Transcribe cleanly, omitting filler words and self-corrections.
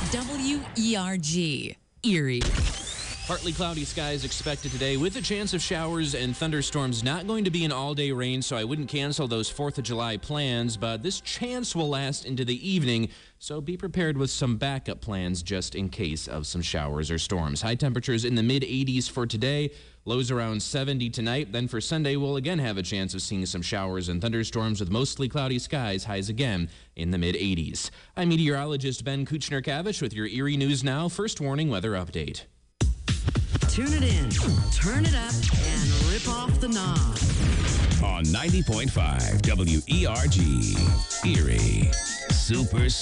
WERG, Erie. Partly cloudy skies expected today with a chance of showers and thunderstorms. Not going to be an all-day rain, so I wouldn't cancel those 4th of July plans, but this chance will last into the evening, so be prepared with some backup plans just in case of some showers or storms. High temperatures in the mid-80s for today, lows around 70 tonight. Then for Sunday, we'll again have a chance of seeing some showers and thunderstorms with mostly cloudy skies, highs again in the mid-80s. I'm meteorologist Ben Kuchner-Kavish with your Erie News Now First Warning Weather Update. Tune it in, turn it up, and rip off the knob. On 90.5 WERG, Erie. Super